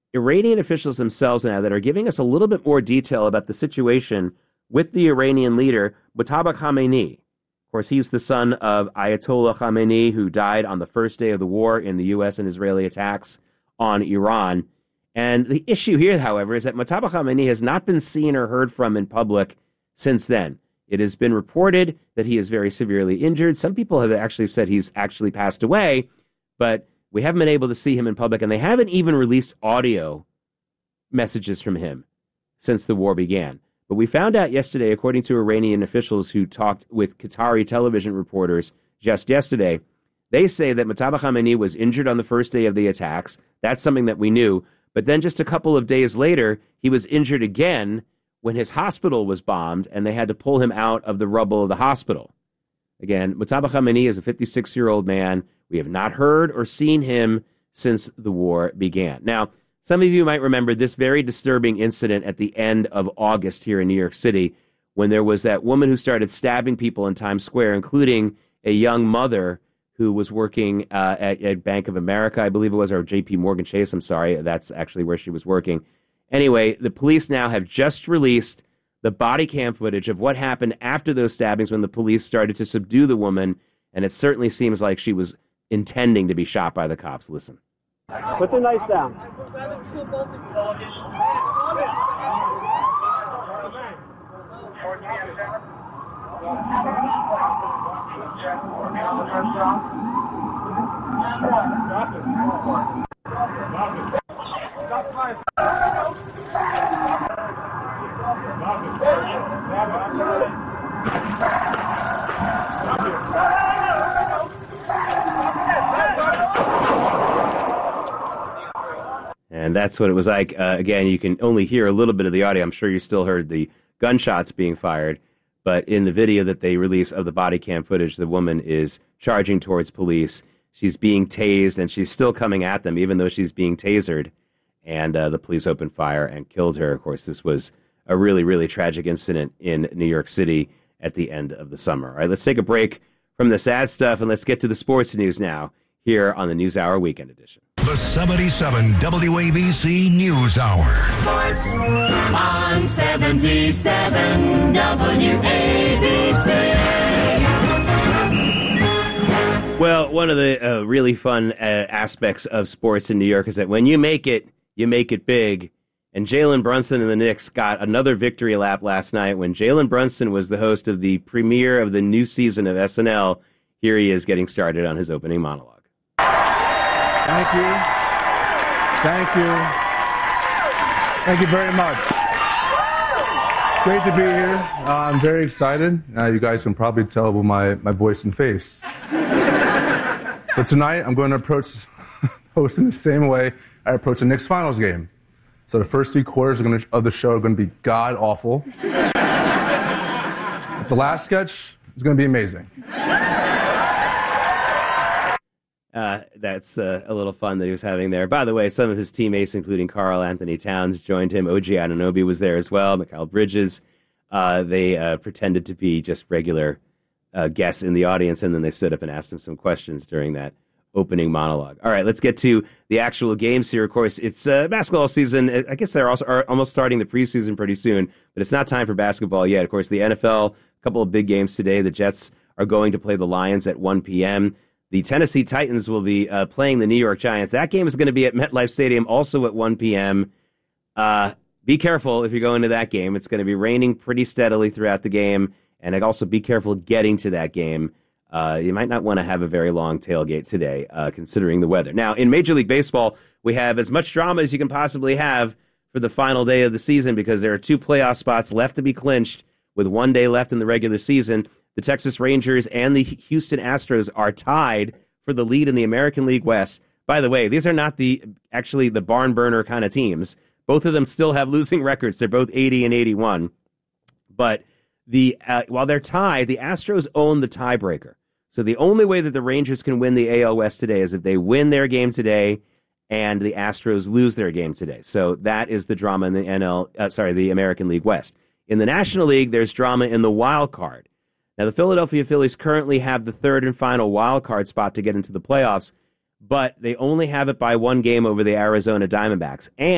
Iranian officials themselves now that are giving us a little bit more detail about the situation with the Iranian leader, Mojtaba Khamenei. Of course, he's the son of Ayatollah Khamenei, who died on the first day of the war in the U.S. and Israeli attacks on Iran. And the issue here, however, is that Mojtaba Khamenei has not been seen or heard from in public since then. It has been reported that he is very severely injured. Some people have actually said he's actually passed away, but we haven't been able to see him in public, and they haven't even released audio messages from him since the war began. But we found out yesterday, according to Iranian officials who talked with Qatari television reporters just yesterday, they say that Mojtaba Khamenei was injured on the first day of the attacks. That's something that we knew. But then just a couple of days later, he was injured again when his hospital was bombed, and they had to pull him out of the rubble of the hospital. Again, Mojtaba Khamenei is a 56-year-old man. We have not heard or seen him since the war began. Now, some of you might remember this very disturbing incident at the end of August here in New York City when there was that woman who started stabbing people in Times Square, including a young mother who was working at Bank of America, I believe it was, or JP Morgan Chase, I'm sorry. That's actually where she was working. Anyway, the police now have just released the body cam footage of what happened after those stabbings when the police started to subdue the woman, and it certainly seems like she was intending to be shot by the cops. Listen. Put the knife down. And that's what it was like. Again, you can only hear a little bit of the audio. I'm sure you still heard the gunshots being fired. But in the video that they release of the body cam footage, the woman is charging towards police. She's being tased, and she's still coming at them, even though she's being tasered. And the police opened fire and killed her. Of course, this was a really, really tragic incident in New York City at the end of the summer. All right, let's take a break from the sad stuff, and let's get to the sports news now here on the NewsHour Weekend Edition. The 77 WABC News Hour. Sports on 77 WABC. Well, one of the really fun aspects of sports in New York is that when you make it big. And Jalen Brunson and the Knicks got another victory lap last night when Jalen Brunson was the host of the premiere of the new season of SNL. Here he is getting started on his opening monologue. Thank you. Thank you. Thank you very much. It's great to be here. I'm very excited. You guys can probably tell by my voice and face. But tonight, I'm going to approach hosting the same way I approach the Knicks finals game. So the first 3 quarters of the show are going to be god-awful. The last sketch is going to be amazing. That's a little fun that he was having there. By the way, some of his teammates, including Karl Anthony Towns, joined him. OG Anunoby was there as well. Mikal Bridges. They pretended to be just regular guests in the audience, and then they stood up and asked him some questions during that opening monologue. All right, let's get to the actual games here. Of course, it's basketball season. I guess they're also almost starting the preseason pretty soon, but it's not time for basketball yet. Of course, the NFL, a couple of big games today. The Jets are going to play the Lions at 1 p.m. The Tennessee Titans will be playing the New York Giants. That game is going to be at MetLife Stadium also at 1 p.m. Be careful if you're going to that game. It's going to be raining pretty steadily throughout the game, and also be careful getting to that game. You might not want to have a very long tailgate today, considering the weather. Now, in Major League Baseball, we have as much drama as you can possibly have for the final day of the season because there are 2 playoff spots left to be clinched with 1 day left in the regular season. The Texas Rangers and the Houston Astros are tied for the lead in the American League West. By the way, these are not the barn burner kind of teams. Both of them still have losing records. They're both 80 and 81. But while they're tied, the Astros own the tiebreaker. So the only way that the Rangers can win the AL West today is if they win their game today and the Astros lose their game today. So that is the drama in the American League West. In the National League, there's drama in the wild card. Now, the Philadelphia Phillies currently have the 3rd and final wild card spot to get into the playoffs, but they only have it by 1 game over the Arizona Diamondbacks. And